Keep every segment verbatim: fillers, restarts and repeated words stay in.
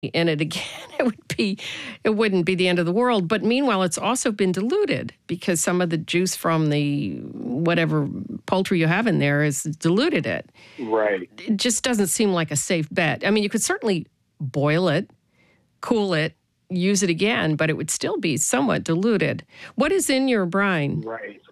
in it again, it would be, it wouldn't be the end of the world. But meanwhile, it's also been diluted because some of the juice from the whatever poultry you have in there has diluted it. Right. It just doesn't seem like a safe bet. I mean, you could certainly boil it, cool it, use it again, but it would still be somewhat diluted. What is in your brine? Right.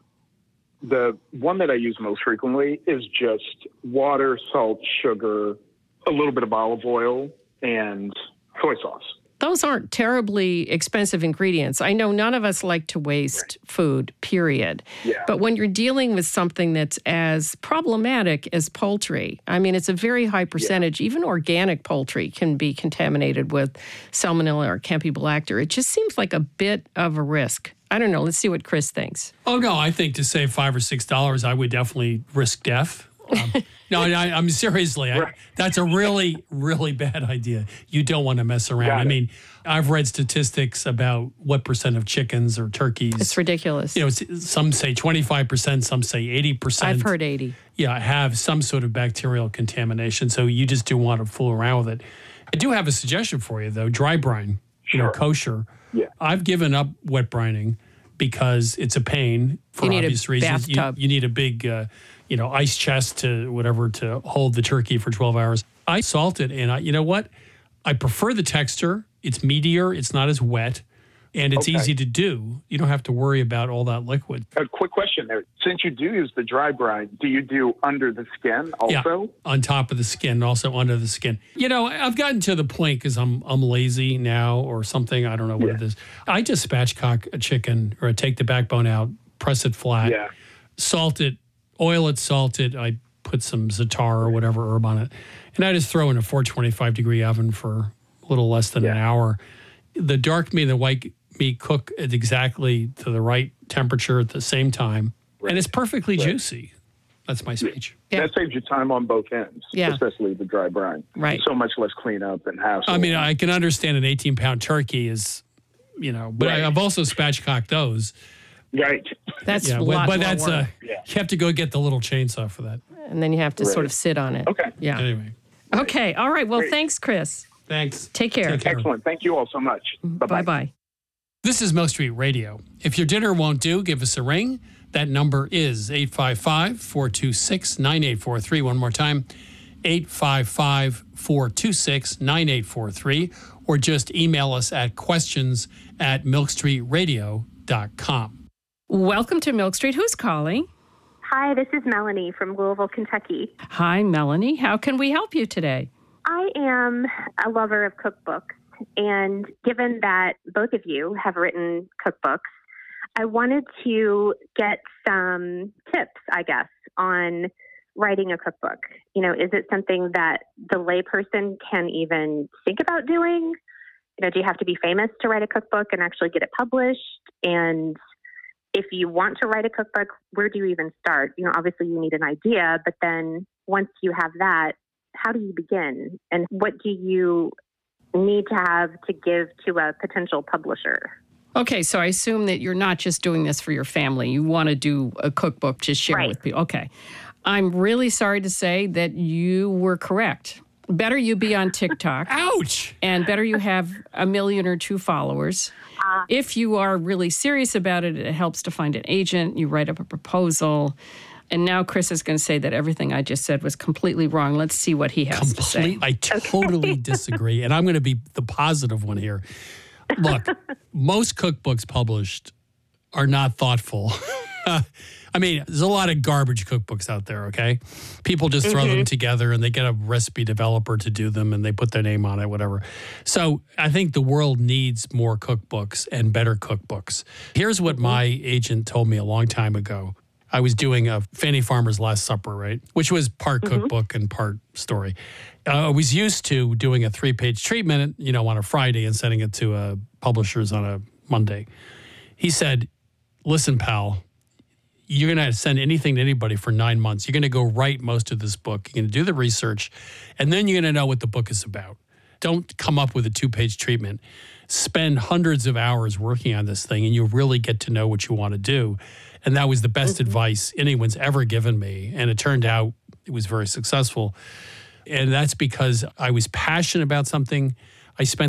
The one that I use most frequently is just water, salt, sugar, a little bit of olive oil, and soy sauce. Those aren't terribly expensive ingredients. I know none of us like to waste right. food, period. Yeah. But when you're dealing with something that's as problematic as poultry, I mean, it's a very high percentage. Yeah. Even organic poultry can be contaminated with salmonella or Campylobacter. It just seems like a bit of a risk. I don't know. Let's see what Chris thinks. Oh, no, I think to save five or six dollars, I would definitely risk death. Um, no, I, I'm seriously. I, that's a really, really bad idea. You don't want to mess around. I mean, I've read statistics about what percent of chickens or turkeys. It's ridiculous. You know, some say twenty-five percent, some say eighty percent. I've heard eighty. Yeah, have some sort of bacterial contamination. So you just do want to fool around with it. I do have a suggestion for you, though. Dry brine, you sure. know, kosher. Yeah. I've given up wet brining because it's a pain for you need obvious a reasons. Bathtub. You, you need a big, uh, you know, ice chest to whatever to hold the turkey for twelve hours. I salt it, and I, you know what? I prefer the texture. It's meatier. It's not as wet, and it's okay. easy to do. You don't have to worry about all that liquid. A quick question there. Since you do use the dry brine, do you do under the skin also? Yeah, on top of the skin, also under the skin. You know, I've gotten to the point because I'm I'm lazy now or something. I don't know what yeah. it is. I just spatchcock a chicken or I take the backbone out, press it flat, yeah. salt it, oil it, salt it. I put some za'atar or whatever herb on it. And I just throw in a four twenty-five degree oven for a little less than yeah. an hour. The dark meat and the white meat cook at exactly to the right temperature at the same time. Right. And it's perfectly right. juicy. That's my speech. Yeah. That saves you time on both ends, yeah. especially the dry brine. Right. So much less cleanup and hassle. I mean, I can understand an eighteen-pound turkey is, you know, but right. I, I've also spatchcocked those. Right. That's yeah, a lot but more that's work. Uh, yeah. You have to go get the little chainsaw for that. And then you have to right. sort of sit on it. Okay. Yeah. Anyway. Okay. All right. Well, Great. thanks, Chris. Thanks. Take care. Take care. Excellent. Thank you all so much. Bye-bye. Bye-bye. This is Milk Street Radio. If your dinner won't do, give us a ring. That number is eight five five, four two six, nine eight four three. One more time, eight five five, four two six, nine eight four three. Or just email us at questions at milk street radio dot com. Welcome to Milk Street. Who's calling? Hi, this is Melanie from Louisville, Kentucky. Hi, Melanie. How can we help you today? I am a lover of cookbooks, and given that both of you have written cookbooks, I wanted to get some tips, I guess, on writing a cookbook. You know, is it something that the layperson can even think about doing? You know, do you have to be famous to write a cookbook and actually get it published? And if you want to write a cookbook, where do you even start? You know, obviously you need an idea, but then once you have that, how do you begin? And what do you need to have to give to a potential publisher? Okay, so I assume that you're not just doing this for your family. You want to do a cookbook to share right. with people. Okay. I'm really sorry to say that you were correct. Better you be on TikTok. Ouch! And better you have a million or two followers. Uh, if you are really serious about it, it helps to find an agent. You write up a proposal. And now Chris is going to say that everything I just said was completely wrong. Let's see what he has Complete, to say. I totally disagree. And I'm going to be the positive one here. Look, most cookbooks published are not thoughtful. I mean, there's a lot of garbage cookbooks out there, okay? People just throw mm-hmm. them together and they get a recipe developer to do them and they put their name on it, whatever. So I think the world needs more cookbooks and better cookbooks. Here's what my agent told me a long time ago. I was doing a Fannie Farmer's Last Supper, right? Which was part mm-hmm. cookbook and part story. Uh, I was used to doing a three-page treatment, you know, on a Friday and sending it to uh, publishers on a Monday. He said, listen, pal, you're going to send anything to anybody for nine months. You're going to go write most of this book. You're going to do the research, and then you're going to know what the book is about. Don't come up with a two-page treatment. Spend hundreds of hours working on this thing, and you'll really get to know what you want to do. And that was the best mm-hmm. advice anyone's ever given me. And it turned out it was very successful. And that's because I was passionate about something. I spent